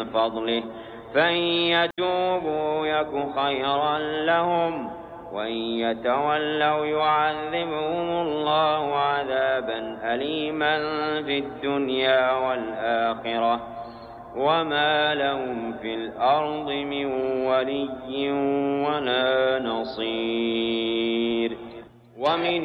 فضله فإن يتوبوا يك خيرا لهم وإن يتولوا يعذبهم الله عذابا أليما في الدنيا والآخرة وما لهم في الأرض من ولي ولا نصير. ومن